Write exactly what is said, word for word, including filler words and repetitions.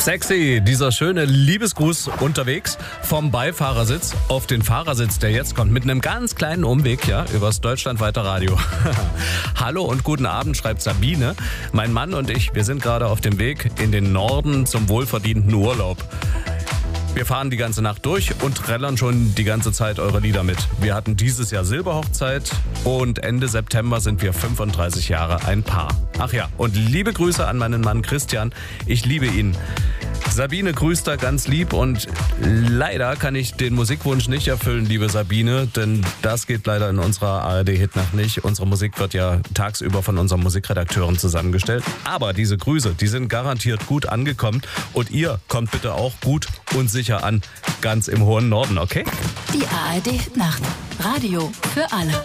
Sexy, dieser schöne Liebesgruß unterwegs vom Beifahrersitz auf den Fahrersitz, der jetzt kommt, mit einem ganz kleinen Umweg, ja, übers deutschlandweite Radio. Hallo und guten Abend, schreibt Sabine. Mein Mann und ich, wir sind gerade auf dem Weg in den Norden zum wohlverdienten Urlaub. Wir fahren die ganze Nacht durch und trällern schon die ganze Zeit eure Lieder mit. Wir hatten dieses Jahr Silberhochzeit und Ende September sind wir fünfunddreißig Jahre ein Paar. Ach ja, und liebe Grüße an meinen Mann Christian. Ich liebe ihn. Sabine grüßt da ganz lieb und leider kann ich den Musikwunsch nicht erfüllen, liebe Sabine, denn das geht leider in unserer A R D-Hitnacht nicht. Unsere Musik wird ja tagsüber von unseren Musikredakteuren zusammengestellt. Aber diese Grüße, die sind garantiert gut angekommen und ihr kommt bitte auch gut und sicher an, ganz im hohen Norden, okay? Die A R D-Hitnacht. Radio für alle.